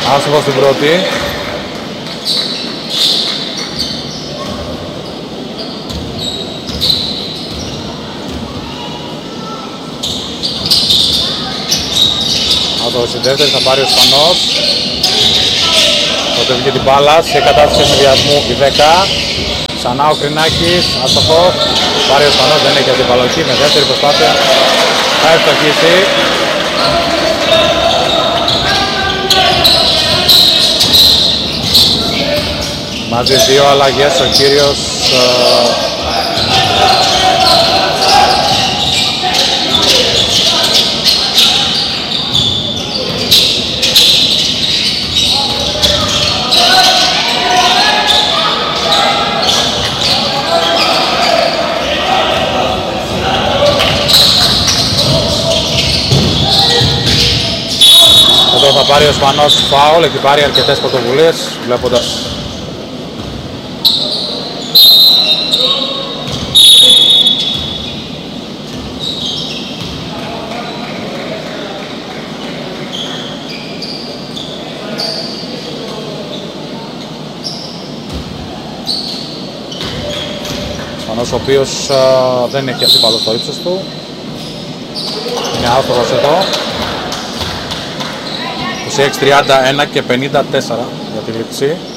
Άστοχο στην πρώτη. Άστοχο στην δεύτερη, θα πάρει ο Σπανός. Τότε βγήκε την μπάλα σε κατάσταση ενδιασμού η 10. Ξανά ο Κρινάκης, άστοχο. Πάρει ο Σπανός, δεν έχει αντιπαλωκή, με δεύτερη προσπάθεια θα ευστοχίσει. Μαζί δύο αλλαγές ο κύριος εδώ θα πάρει ο Σπανός φάουλ, έχει πάρει αρκετές πρωτοβουλίες βλέποντας ο οποίος δεν έχει αντίπαλο στο ύψος του. Είναι άστοχος εδώ. 26-31 και 54 για τη λήξη.